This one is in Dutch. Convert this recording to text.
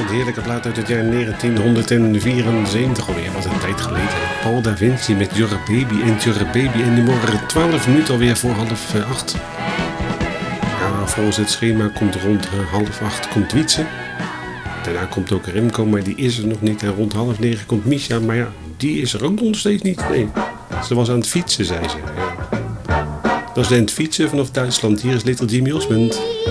een heerlijke plaat uit het jaar 1974 alweer. Wat een tijd geleden. Paul Da Vinci met You're a Baby and You're a Baby. En die morgen 12 minuten alweer voor 7:30. Ja, volgens het schema komt rond 7:30 komt Wietse. Daarna komt ook Remco, maar die is er nog niet. En rond 8:30 komt Misha, maar ja, die is er ook nog steeds niet. Nee, ze was aan het fietsen, zei ze. Ja. Dat is aan het fietsen vanaf Duitsland. Hier is Little Jimmy Osmond.